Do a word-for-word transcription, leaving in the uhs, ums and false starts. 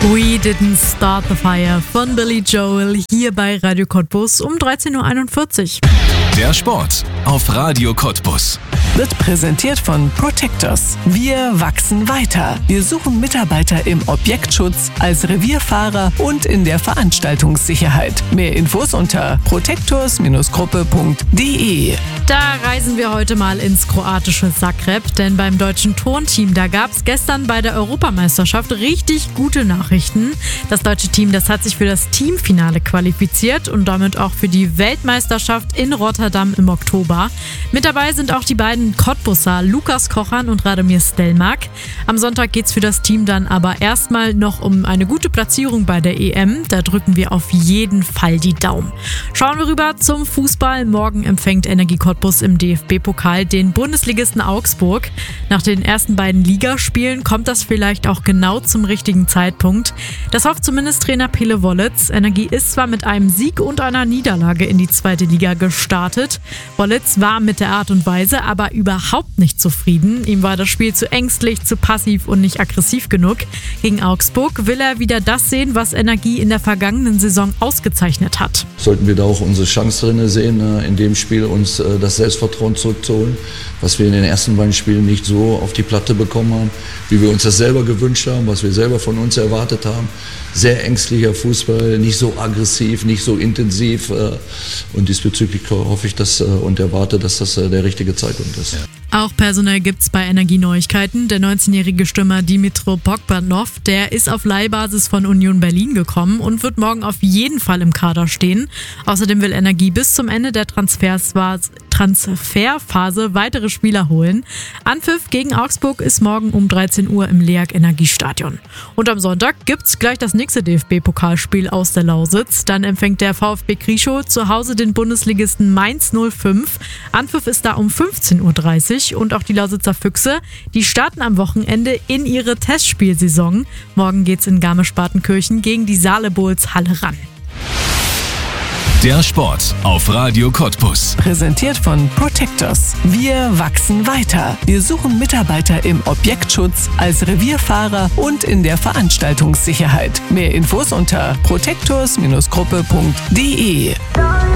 We Didn't Start the Fire von Billy Joel hier bei Radio Cottbus um dreizehn Uhr einundvierzig. Der Sport auf Radio Cottbus. Wird präsentiert von Protectors. Wir wachsen weiter. Wir suchen Mitarbeiter im Objektschutz, als Revierfahrer und in der Veranstaltungssicherheit. Mehr Infos unter protectors Gruppe punkt de. Da reisen wir heute mal ins kroatische Zagreb, denn beim deutschen Turnteam, da gab es gestern bei der Europameisterschaft richtig gute Nachrichten. Das deutsche Team, das hat sich für das Teamfinale qualifiziert und damit auch für die Weltmeisterschaft in Rotterdam im Oktober. Mit dabei sind auch die beiden Cottbusser Lukas Kochan und Radomir Stelmark. Am Sonntag geht's für das Team dann aber erstmal noch um eine gute Platzierung bei der E M. Da drücken wir auf jeden Fall die Daumen. Schauen wir rüber zum Fußball. Morgen empfängt Energie Cottbus im D F B-Pokal den Bundesligisten Augsburg. Nach den ersten beiden Ligaspielen kommt das vielleicht auch genau zum richtigen Zeitpunkt. Das hofft zumindest Trainer Pele Wollitz. Energie ist zwar mit einem Sieg und einer Niederlage in die zweite Liga gestartet. Wollitz war mit der Art und Weise aber überhaupt nicht zufrieden. Ihm war das Spiel zu ängstlich, zu passiv und nicht aggressiv genug. Gegen Augsburg will er wieder das sehen, was Energie in der vergangenen Saison ausgezeichnet hat. Sollten wir da auch unsere Chance drin sehen, in dem Spiel uns das Selbstvertrauen zurückzuholen, was wir in den ersten beiden Spielen nicht so auf die Platte bekommen haben, wie wir uns das selber gewünscht haben, was wir selber von uns erwartet haben. Sehr ängstlicher Fußball, nicht so aggressiv, nicht so intensiv, und diesbezüglich hoffe ich dass, und erwarte, dass das der richtige Zeitpunkt ist. Auch personell gibt's bei Energie Neuigkeiten. Der neunzehnjährige Stürmer Dimitro Bogdanov, der ist auf Leihbasis von Union Berlin gekommen und wird morgen auf jeden Fall im Kader stehen. Außerdem will Energie bis zum Ende der Transferphase weitere Spieler holen. Anpfiff gegen Augsburg ist morgen um dreizehn Uhr im LEAG Energiestadion. Und am Sonntag gibt's gleich das nächste D F B-Pokalspiel aus der Lausitz. Dann empfängt der VfB Krischow zu Hause den Bundesligisten Mainz null fünf. Anpfiff ist da um fünfzehn Uhr dreißig. Und auch die Lausitzer Füchse, die starten am Wochenende in ihre Testspielsaison. Morgen geht's in Garmisch-Partenkirchen gegen die Saale Bulls Halle ran. Der Sport auf Radio Cottbus. Präsentiert von Protectors. Wir wachsen weiter. Wir suchen Mitarbeiter im Objektschutz, als Revierfahrer und in der Veranstaltungssicherheit. Mehr Infos unter protectors Gruppe punkt de.